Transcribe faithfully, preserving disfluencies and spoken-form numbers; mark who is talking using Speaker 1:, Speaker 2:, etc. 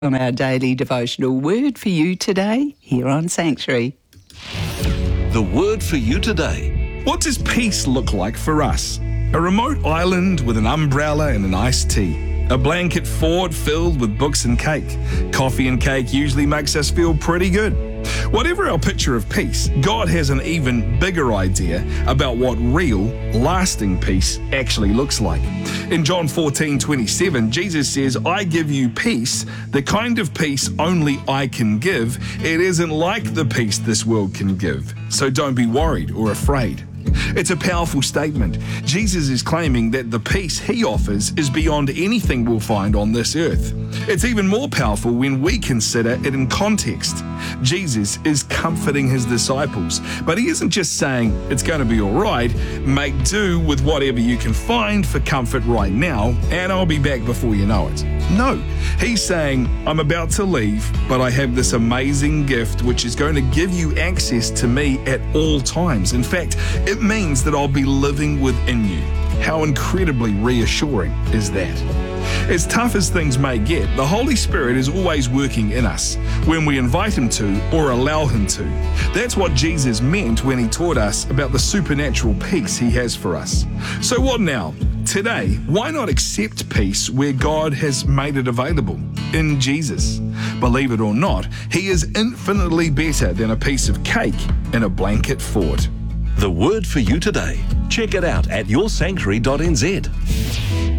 Speaker 1: On our daily devotional word for you today, here on Sanctuary.
Speaker 2: The word for you today.
Speaker 3: What does peace look like for us? A remote island with an umbrella and an iced tea. A blanket fort filled with books and cake. Coffee and cake usually makes us feel pretty good. Whatever our picture of peace, God has an even bigger idea about what real, lasting peace actually looks like. In John fourteen twenty-seven, Jesus says, "I give you peace, the kind of peace only I can give. It isn't like the peace this world can give. So don't be worried or afraid." It's a powerful statement. Jesus is claiming that the peace he offers is beyond anything we'll find on this earth. It's even more powerful when we consider it in context. Jesus is comforting his disciples, but he isn't just saying, "It's going to be all right, make do with whatever you can find for comfort right now, and I'll be back before you know it." No, he's saying, "I'm about to leave, but I have this amazing gift which is going to give you access to me at all times. In fact, it means that I'll be living within you." How incredibly reassuring is that? As tough as things may get, the Holy Spirit is always working in us when we invite him to or allow him to. That's what Jesus meant when he taught us about the supernatural peace he has for us. So what now? Today, why not accept peace where God has made it available? In Jesus. Believe it or not, he is infinitely better than a piece of cake in a blanket fort.
Speaker 2: The word for you today. Check it out at your sanctuary dot n z.